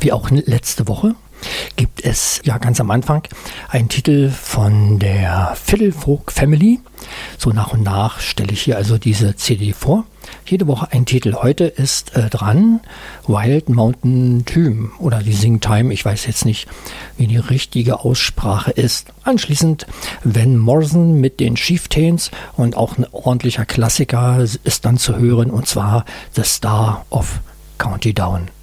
wie auch letzte Woche gibt es ja ganz am Anfang einen Titel von der Fiddle Folk Family. So nach und nach stelle ich hier also diese CD vor. Jede Woche ein Titel. Heute ist dran Wild Mountain Thyme oder die Sing Time. Ich weiß jetzt nicht, wie die richtige Aussprache ist. Anschließend Van Morrison mit den Chieftains und auch ein ordentlicher Klassiker ist dann zu hören, und zwar The Star of County Down.